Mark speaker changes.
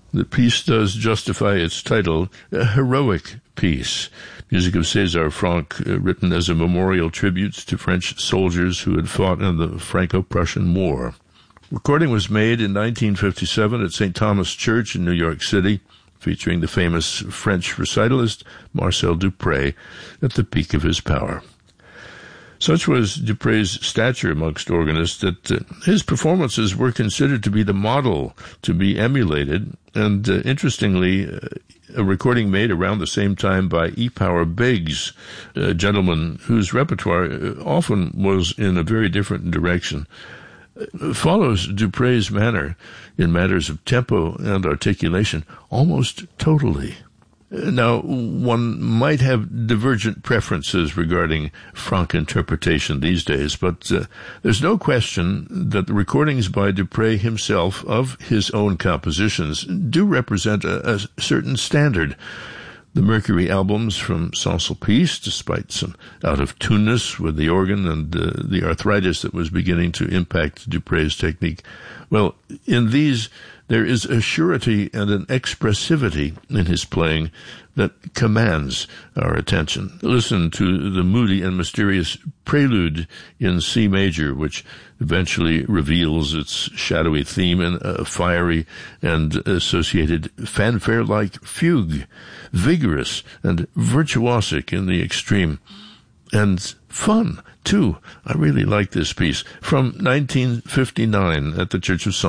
Speaker 1: The piece does justify its title, a heroic piece. Music of César Franck, written as a memorial tribute to French soldiers who had fought in the Franco-Prussian War. Recording was made in 1957 at St. Thomas Church in New York City, featuring the famous French recitalist Marcel Dupré at the peak of his power. Such was Dupre's stature amongst organists that his performances were considered to be the model to be emulated, and interestingly, a recording made around the same time by E. Power Biggs, a gentleman whose repertoire often was in a very different direction, follows Dupre's manner in matters of tempo and articulation almost totally. Now, one might have divergent preferences regarding Franck interpretation these days, but there's no question that the recordings by Dupré himself of his own compositions do represent a certain standard. The Mercury albums from Sans-Sulpice, despite some out-of-tuneness with the organ and the arthritis that was beginning to impact Dupré's technique, well, in these there is a surety and an expressivity in his playing that commands our attention. Listen to the moody and mysterious prelude in C major, which eventually reveals its shadowy theme in a fiery and associated fanfare-like fugue, vigorous and virtuosic in the extreme, and fun, too. I really like this piece from 1959 at the Church of